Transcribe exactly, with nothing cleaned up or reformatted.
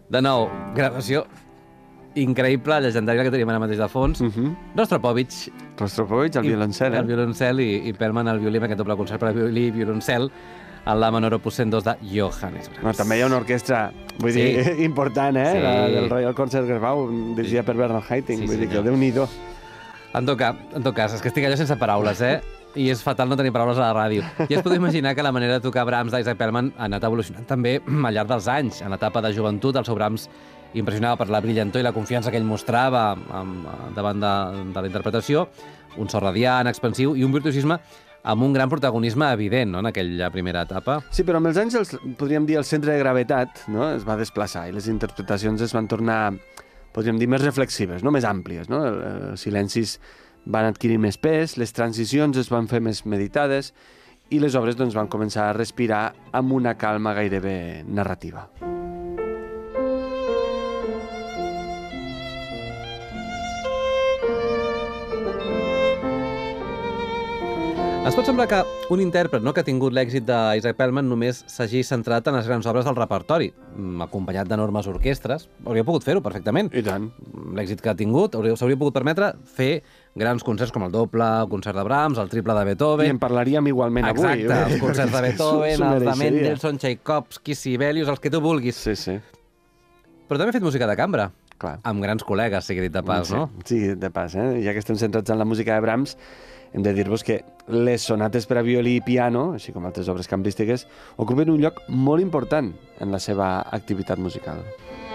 De nou, gravació increïble, llegendària que tenim ara mateix de fons. Uh -huh. Rostropovich. Rostropovich, el violoncel, eh? El violoncel i, i Perlman al violí, amb aquest doble concert per a violí i violoncel, en la menor opus cent dos de Johannes Brahms. No, també hi ha una orquestra, vull sí. dir, important, eh? Sí. La del Royal Concertgebouw, dirigida sí. per Bernard Haitink, Sí, vull dir senyor. que Déu-n'hi-do. En tot, cas, en tot cas, és que estic allò sense paraules, eh? I és fatal no tenir paraules a la ràdio. I es pot imaginar que la manera de tocar Brahms d'Isaac Perlman ha anat evolucionant també al llarg dels anys. En l'etapa de joventut, el seu Brahms impressionava per la brillantor i la confiança que ell mostrava amb, davant de, de la interpretació, un so radiant, expansiu i un virtuosisme amb un gran protagonisme evident, no?, en aquella primera etapa. Sí, però amb els anys, els, podríem dir, el centre de gravetat, no?, es va desplaçar i les interpretacions es van tornar, podríem dir, més reflexives, no?, més àmplies, no? Els silencis van adquirir més pes, les transicions es van fer més meditades i les obres doncs, van començar a respirar amb una calma gairebé narrativa. Es pot semblar que un intèrpret, no?, que ha tingut l'èxit d'Isaac Perlman només s'hagi centrat en les grans obres del repertori, acompanyat d'enormes orquestres. Hauria pogut fer-ho perfectament. I tant. L'èxit que ha tingut s'hauria pogut permetre fer grans concerts com el doble, el concert de Brahms, el triple de Beethoven... I en parlaríem igualment avui. Exacte, els concerts de Beethoven, els de Mendelssohn, Tchaikovsky, Sibelius, els que tu vulguis. Sí, sí. Però també ha fet música de cambra. Clar. Amb grans col·legues, sigui dit de pas, sí, no? Sí, de pas, eh? Ja que estem centrats en la música de Brahms, hem de dir-vos que les sonates per a violí i piano, així com altres obres cambrístiques, ocupen un lloc molt important en la seva activitat musical.